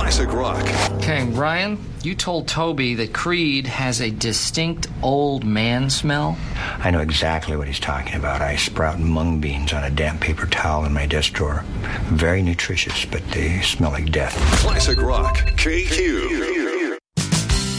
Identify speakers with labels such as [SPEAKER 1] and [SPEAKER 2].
[SPEAKER 1] Classic rock.
[SPEAKER 2] Okay, Ryan, you told Toby that Creed has a distinct old man smell.
[SPEAKER 3] I know exactly what he's talking about. I sprout mung beans on a damp paper towel in my desk drawer. Very nutritious, but they smell like death.
[SPEAKER 1] Classic rock. KQ.